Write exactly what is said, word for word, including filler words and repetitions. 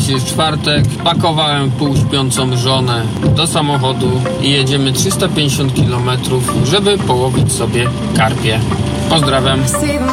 jest czwartek, pakowałem półśpiącą żonę do samochodu i jedziemy trzysta pięćdziesiąt kilometrów, żeby połowić sobie karpie. Pozdrawiam.